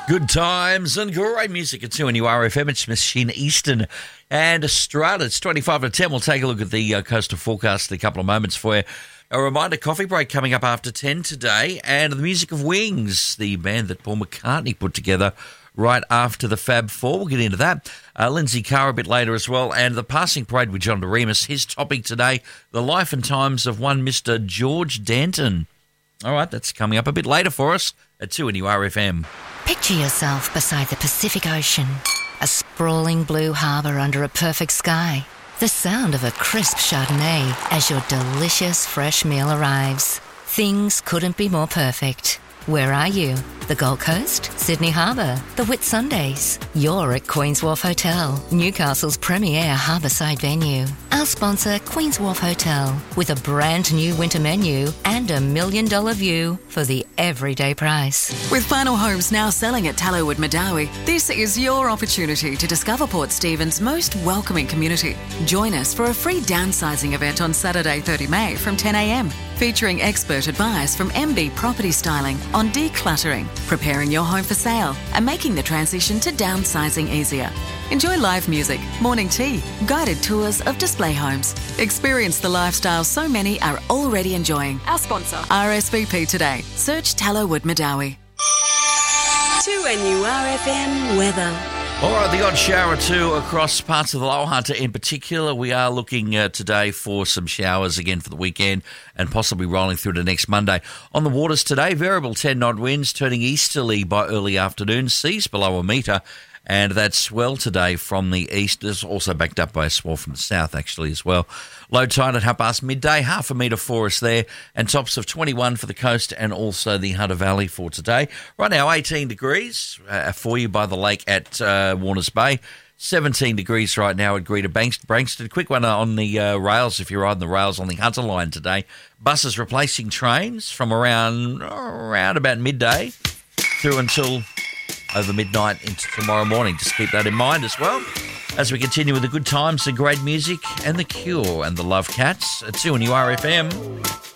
Good times and great music at 2 RFM. It's Machine Eastern and Estrada. It's 25 to 10. We'll take a look at the coastal forecast in a couple of moments for you. A reminder, coffee break coming up after 10 today, and the music of Wings, the band that Paul McCartney put together right after the Fab Four. We'll get into that. Lindsay Carr a bit later as well, and the passing parade with John Doremus. His topic today, the life and times of one Mr. George Danton. All right, that's coming up a bit later for us at 2 RFM. Picture yourself beside the Pacific Ocean, a sprawling blue harbour under a perfect sky, the sound of a crisp Chardonnay as your delicious fresh meal arrives. Things couldn't be more perfect. Where are you? The Gold Coast? Sydney Harbour? The Whitsundays? You're at Queen's Wharf Hotel, Newcastle's premier harbourside venue. Our sponsor, Queen's Wharf Hotel, with a brand new winter menu and $1 million view for the everyday price. With final homes now selling at Tallowood Madawi, this is your opportunity to discover Port Stephens' most welcoming community. Join us for a free downsizing event on Saturday 30 May from 10 a.m, featuring expert advice from MB Property Styling on decluttering, preparing your home for sale, and making the transition to downsizing easier. Enjoy live music, morning tea, guided tours of display homes. Experience the lifestyle so many are already enjoying. Our sponsor, RSVP today. Search Tallowood Madawi. 2NURFM weather. All right, the odd shower or two across parts of the Lower Hunter in particular. We are looking today for some showers again for the weekend and possibly rolling through to next Monday. On the waters today, variable 10-knot winds turning easterly by early afternoon, seas below a metre, and that swell today from the east is also backed up by a swell from the south actually as well. Low tide at half past midday, half a metre for us there, and tops of 21 for the coast and also the Hunter Valley for today. Right now, 18 degrees for you by the lake at Warners Bay. 17 degrees right now at Greater Brankston. Quick one on the rails, if you're riding the rails on the Hunter line today. Buses replacing trains from around about midday through until over midnight into tomorrow morning. Just keep that in mind as well as we continue with the good times, the great music, and The Cure and the Love Cats at 2 RFM.